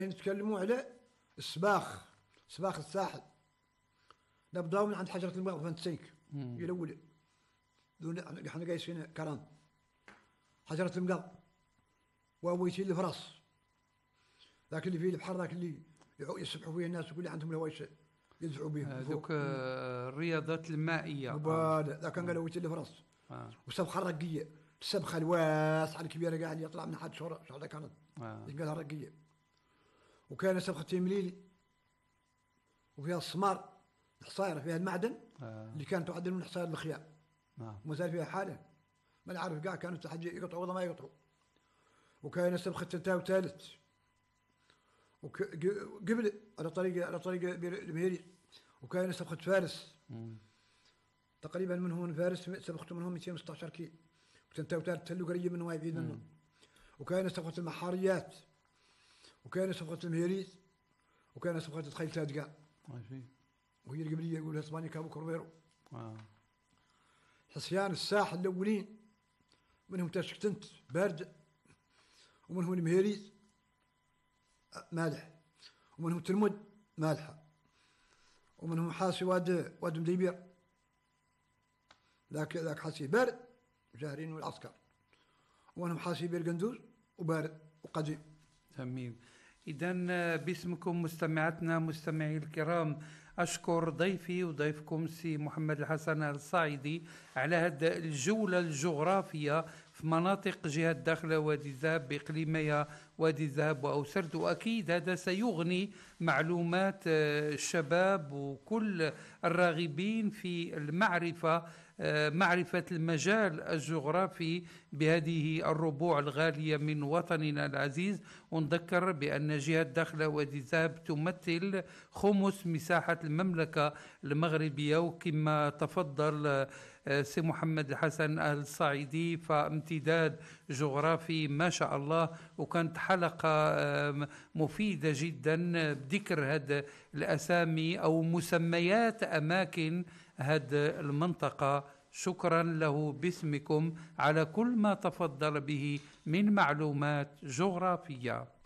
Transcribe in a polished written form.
نتكلموا على السباخ الساحل. نبداو من عند حجرة المغرب فانتسيك هي الأولى. حنا قايسين كرام حجرة المغرب وأويتي الفرس، ذاك اللي فيه البحر، ذاك اللي يسبحوا فيه الناس وكل عندهم الهوايش يدفعوا به ذوك الرياضات المائية. ذاك كان قال أويتي الفرس. وسبخة الرقية، السبخة الواسعة الكبيرة كاع اللي يطلع من حد شهر كانت قالها الرقية. وكان سبخة تيمليلي وفيها السمار الحصايرة، فيها المعدن اللي كانت تعدل من حصاير الخيام. ومازال فيها حالة ما نعرف كاع، كانوا حاجة يقطعوا ولا ما يقطعوا. وكان سبخة تنتاو ثالث قبل على طريق المهيري. وكان سبخة فارس تقريبا من فارس سبخته منهم 216 كيلو، وتنتاو ثالث تلو قريب منه ما يبعد منه. وكان سبخة المحاريات، وكان سبخة المهيريس، وكان سبخة الخيل تادقا وهي القبلية يقولها اسبانيا كابو كوربيرو. حصيان الساحل الأولين منهم تاشكتنت بارد، ومنهم المهيريس مالح، ومنهم تلمد مالحة، ومنهم حاسي واد مديبير ذاك حاسي بارد جاهرين والعسكر، ومنهم حاسي بير قندوز وبارد وقديم. جميل. إذن باسمكم مستمعاتنا مستمعي الكرام أشكر ضيفي وضيفكم سي محمد الحسن الصاعدي على هذه الجولة الجغرافية في مناطق جهة داخل وادي الذهب بإقليمية وادي الذهب وأوسرد. وأكيد هذا سيغني معلومات الشباب وكل الراغبين في المعرفة، معرفة المجال الجغرافي بهذه الربوع الغالية من وطننا العزيز. ونذكر بأن جهة داخل وادي الذهب تمثل خمس مساحة المملكة المغربية، وكما تفضل سي محمد الحسن الصاعدي فامتداد جغرافي ما شاء الله. وكانت حلقة مفيدة جدا بذكر هذه الأسامي أو مسميات أماكن هذه المنطقة. شكرا له باسمكم على كل ما تفضل به من معلومات جغرافية.